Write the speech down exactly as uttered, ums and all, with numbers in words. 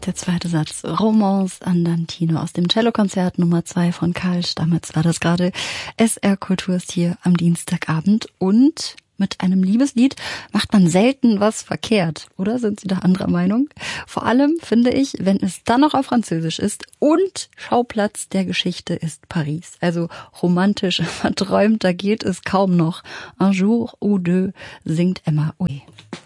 Der zweite Satz, Romance Andantino aus dem Cellokonzert Nummer zwei von Karl Stammitz war das gerade. S R Kultur ist hier am Dienstagabend und mit einem Liebeslied macht man selten was verkehrt, oder? Sind Sie da anderer Meinung? Vor allem finde ich, wenn es dann noch auf Französisch ist und Schauplatz der Geschichte ist Paris. Also romantisch, verträumt, da geht es kaum noch. Un jour ou deux singt Emma Oué.